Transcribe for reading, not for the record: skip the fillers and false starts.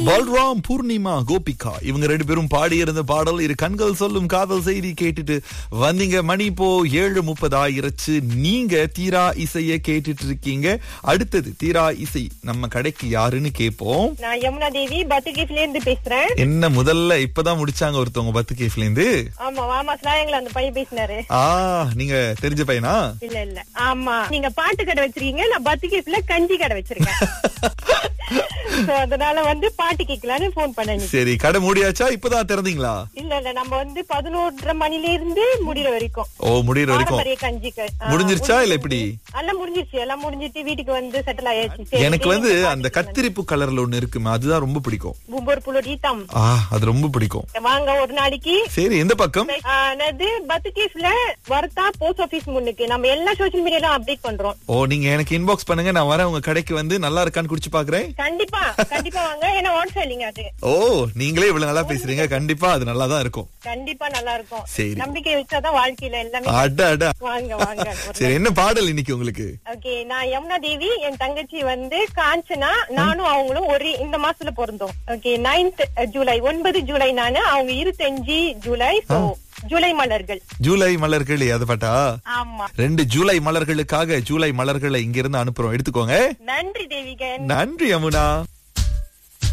பல்ராம், பூர்ணிமா, கோபிகா இவங்க 2 பேரும் பாடியிருந்த பாடல் இரு கண்கள் சொல்லும் காதல் செய்தி கேட்டுட்டு வந்தீங்க. மணி இப்போ 7:30 ஆயிருச்சு. நீங்க தீரா இசைய கேட்டுட்டு இருக்கீங்க. அடுத்தது தீரா இசை நம்ம கடைக்கு யாருன்னு கேட்போம். நான் யமுனா தேவி பத்துகேஃப்ல இருந்து பேசுறேன். என்ன முதல்ல இப்பதான் முடிச்சாங்க ஒருத்தவங்க பத்துகேஃப்ல இருந்து. ஆமா ஆமா ஸ்லாயங்கள அந்த பையன் பேசினாரு. நீங்க தெரிஞ்ச பையனா? இல்ல இல்ல. ஆமா, நீங்க பாட்டு கடை வச்சிருக்கீங்க, நான் பத்துகேஃப்ல கஞ்சி கடை வச்சிருக்கேன். சோ அதனால பாட்டு கேட்கலான்னு போன் பண்ணேன். சரி, கடை மூடியாச்சா இப்பதான் திறந்தீங்களா? இல்ல இல்ல, நம்ம 11:30 மணில இருந்து முடிற வரைக்கும். ஓ, முடிற வரைக்கும் கஞ்சிக்கு முடிஞ்சிருச்சா இல்ல எப்படி? எல்லாம் முடிஞ்சிருச்சு. எல்லாம் முடிஞ்சிட்டு வீட்டுக்கு செட்டில் ஆயாச்சு. எனக்கு அந்த கத்திரிப்பு கலர்ல ஒண்ணு இருக்குமா, அதுதான் ரொம்ப பிடிக்கும். பும்பர் புலோடி தம். அது ரொம்ப பிடிக்கும். வாங்க ஒரு நாளைக்கு. சரி, எந்த பக்கம்? பத்துகேஃப்ல வர்த்தா போஸ்ட் ஆபீஸ் முன்னுக்கு. நம்ம எல்லா சோசியல் மீடியால அப்டேட் பண்றோம். ஓ, நீங்க எனக்கு இன்பாக்ஸ் பண்ணுங்க, நான் வரேன் உங்க கடைக்கு நல்லா இருக்கான்னு குடிச்சு பாக்குறேன். கண்டிப்பா கண்டிப்பா வாங்க. ஏன்னா ஆன் செல்லிங் அது. ஓ, நீங்களே இவ்வளவு நல்லா பேசுறீங்க, கண்டிப்பா அது நல்லா தான் இருக்கும். கண்டிப்பா நல்லா இருக்கும். சரி, நம்பிக்கை வச்சாதான் வாழ்க்கையில எல்லாமே. அட வாங்க வாங்க. சரி, என்ன பாடல் இன்னைக்கு உங்களுக்கு? ஓகே, நான் யமுனா தேவி, என் தங்கச்சி காஞ்சனா, நானும் அவங்களும் ஒரு இந்த மாசத்துல பிறந்தோம். ஓகே, 9th ஜூலை 9 ஜூலை நானு, அவங்க 25 ஜூலை. ஜூலை மலர்கள். ஜூலை மலர்கள் அது பாட்டா? ஆமா. 2 ஜூலை மலர்களுக்காக ஜூலை மலர்களை இங்க இருந்து அனுப்புறோம், எடுத்துக்கோங்க. நன்றி தேவிகன். நன்றி யமுனா.